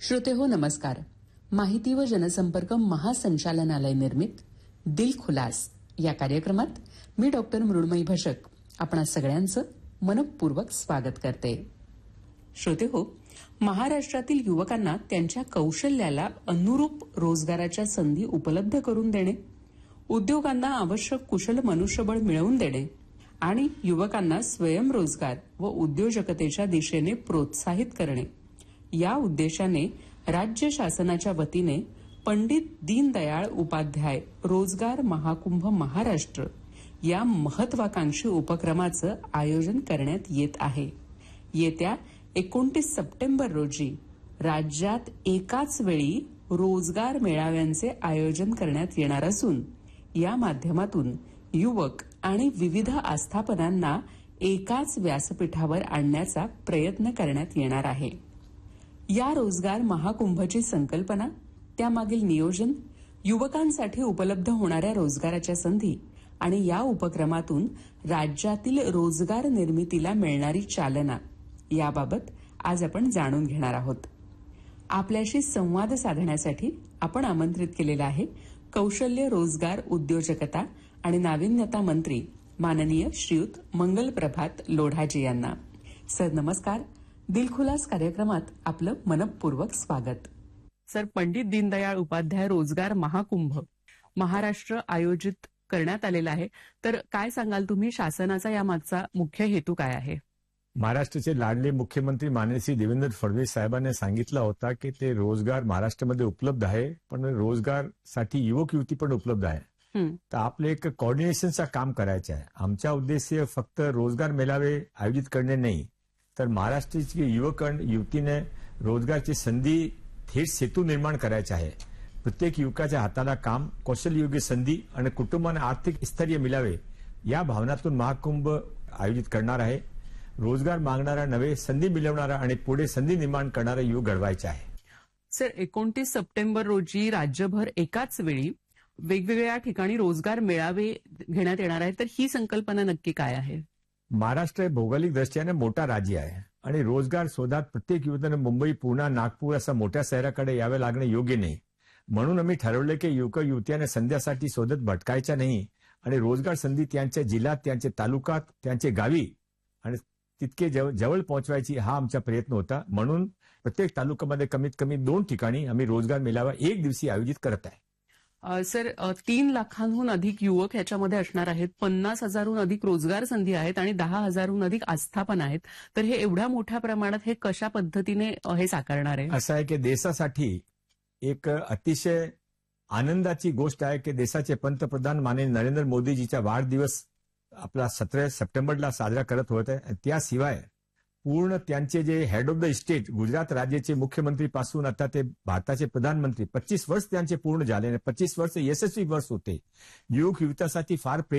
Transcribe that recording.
श्रोतेहो नमस्कार. माहिती व जनसंपर्क महासंचालनालय निर्मित दिल खुलास या कार्यक्रमात मी डॉक्टर मृण्मयी भशक आपणा सगळ्यांचं मनपूर्वक स्वागत करते. श्रोतेहो, महाराष्ट्रातील युवकांना त्यांच्या कौशल्याला अनुरूप रोजगाराच्या संधी उपलब्ध करून देणे, उद्योगांना आवश्यक कुशल मनुष्यबळ मिळवून देणे आणि युवकांना स्वयंरोजगार व उद्योजकतेच्या दिशेने प्रोत्साहित करणे या उद्देशाने राज्य शासनाच्या वतीने पंडित दीनदयाळ उपाध्याय रोजगार महाकुंभ महाराष्ट्र या महत्वाकांक्षी उपक्रमाचं आयोजन करण्यात येत आहे. येत्या 29 सप्टेंबर रोजी राज्यात एकाच वेळी रोजगार मेळाव्यांचे आयोजन करण्यात येणार असून या माध्यमातून युवक आणि विविध आस्थापनांना एकाच व्यासपीठावर आणण्याचा प्रयत्न करण्यात येणार आहे. या रोजगार महाकुंभची संकल्पना, त्यामागील नियोजन, युवकांसाठी उपलब्ध होणाऱ्या रोजगाराच्या संधी आणि या उपक्रमातून राज्यातील रोजगार निर्मितीला मिळणारी चालना याबाबत आज आपण जाणून घेणार आहोत. आपल्याशी संवाद साधण्यासाठी आपण आमंत्रित केलेला आहे कौशल्य, रोजगार, उद्योजकता आणि नाविन्यता मंत्री माननीय श्रीयुत मंगलप्रभात लोढाजी यांना. सर नमस्कार. दिलखुलास कार्यक्रमात आपलं मनपूर्वक स्वागत. सर, पंडित दीनदयाळ उपाध्याय रोजगार महाकुंभ महाराष्ट्र आयोजित करण्यात आलेला आहे, तर काय सांगाल तुम्ही, शासनाचा यामागचा मुख्य हेतू काय आहे? महाराष्ट्राचे लाडले मुख्यमंत्री माननीय श्री देवेंद्र फडणवीस साहेबांनी सांगितलं होता की ते रोजगार महाराष्ट्रामध्ये उपलब्ध आहे, पण रोजगारसाठी युवक युवती पण उपलब्ध आहे. तर आपलं एक कोऑर्डिनेशनचं काम करायचं आहे. आमचा उद्देश फक्त रोजगार मेळावे आयोजित करणे नाही, तर महाराष्ट्राची युवक युवतीने रोजगारची संधी थेट सेतू निर्माण करायचा आहे. प्रत्येक युवकाच्या हाताला काम, कौशल्ययोग्य संधी आणि कुटुंबाने आर्थिक स्थैर्य मिळावे या भावनातून महाकुंभ आयोजित करणार आहे. रोजगार मागणारा नवे, संधी मिळवणारा आणि पुढे संधी निर्माण करणारा युवक घडवायचा आहे. सर, 29 सप्टेंबर रोजी राज्यभर एकाच वेळी वेगवेगळ्या ठिकाणी रोजगार मेळावे घेण्यात येणार आहे, तर ही संकल्पना नक्की काय आहे? महाराष्ट्र हे भौगोलिक दृष्ट्याने मोठा राज्य आहे आणि रोजगार शोधात प्रत्येक युवकाने मुंबई, पुणे, नागपूर अशा मोठ्या शहराकडे यावे लागणे योग्य नाही. म्हणून आम्ही ठरवले की युवक युवतीने संध्यासाठी शोधत भटकायच्या नाही आणि रोजगार संधी त्यांच्या जिल्ह्यात, त्यांच्या तालुक्यात, त्यांच्या गावी आणि तितके जवळ पोहोचवायची हा आमचा प्रयत्न होता. म्हणून प्रत्येक तालुक्यामध्ये कमीत कमी 2 ठिकाणी आम्ही रोजगार मेळावा एक दिवशी आयोजित करत आहे. सर, 3 लाखांहून अधिक युवक ह्याच्यामध्ये असणार आहेत, 50,000हून अधिक रोजगार संधी आहेत आणि 10,000हून अधिक आस्थापना आहेत. तर हे एवढ्या मोठ्या प्रमाणात हे कशा पद्धतीने हे साकारणार आहे? असं आहे की देशासाठी एक अतिशय आनंदाची गोष्ट आहे की देशाचे पंतप्रधान माननीय नरेंद्र मोदीजीचा वाढदिवस आपला 17 सप्टेंबरला साजरा करत होत आहे. त्याशिवाय पूर्ण त्यांचे जे head of the state Gujarat राज्याचे मुख्यमंत्री पासून आता ते भारताचे प्रधानमंत्री 25 वर्ष त्यांचे पूर्ण झाले, 25 वर्ष यशस्वी वर्ष होते. युवक युवतीसाठी फार